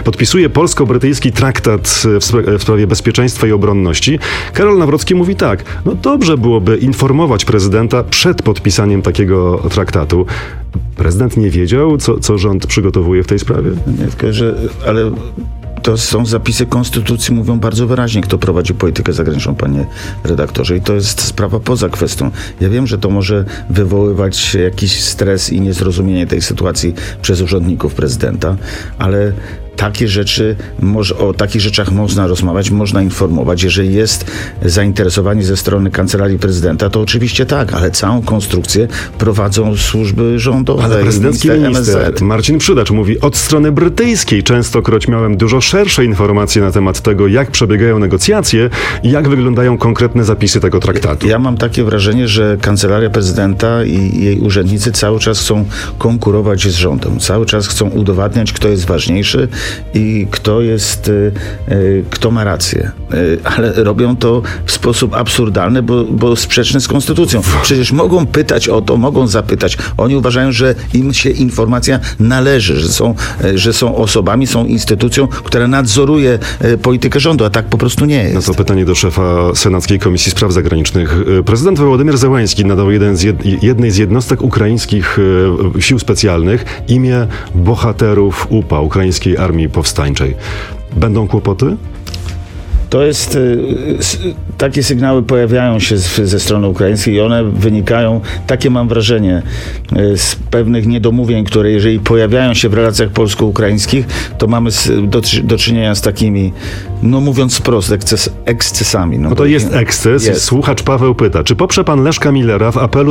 podpisuje polsko-brytyjski traktat w sprawie bezpieczeństwa i obronności. Karol Nawrocki mówi tak, no dobrze byłoby informować prezydenta przed podpisaniem takiego traktatu. Prezydent nie wiedział, co rząd przygotowuje w tej sprawie? Nie, tylko ale to są zapisy konstytucji, mówią bardzo wyraźnie, kto prowadzi politykę zagraniczną, panie redaktorze. I to jest sprawa poza kwestią. Ja wiem, że to może wywoływać jakiś stres i niezrozumienie tej sytuacji przez urzędników prezydenta, ale o takich rzeczach można rozmawiać, można informować. Jeżeli jest zainteresowanie ze strony Kancelarii Prezydenta, to oczywiście tak, ale całą konstrukcję prowadzą służby rządowe. Ale prezydencki minister Marcin Przydacz mówi, od strony brytyjskiej częstokroć miałem dużo szersze informacje na temat tego, jak przebiegają negocjacje i jak wyglądają konkretne zapisy tego traktatu. Ja mam takie wrażenie, że Kancelaria Prezydenta i jej urzędnicy cały czas chcą konkurować z rządem. Cały czas chcą udowadniać, kto jest ważniejszy i kto ma rację. Ale robią to w sposób absurdalny, bo sprzeczny z konstytucją. Przecież mogą pytać o to, mogą zapytać. Oni uważają, że im się informacja należy, że są osobami, są instytucją, która nadzoruje politykę rządu, a tak po prostu nie jest. No to pytanie do szefa Senackiej Komisji Spraw Zagranicznych. Prezydent Wołodymyr Zełański nadał jednej z jednostek ukraińskich sił specjalnych imię bohaterów UPA, Ukraińskiej Armii Powstańczej. Będą kłopoty? To jest, takie sygnały pojawiają się ze strony ukraińskiej i one wynikają, takie mam wrażenie, z pewnych niedomówień, które jeżeli pojawiają się w relacjach polsko-ukraińskich, to mamy do czynienia z takimi, no mówiąc wprost, ekscesami. No to jest eksces. Jest. Słuchacz Paweł pyta, czy poprze pan Leszka Millera w apelu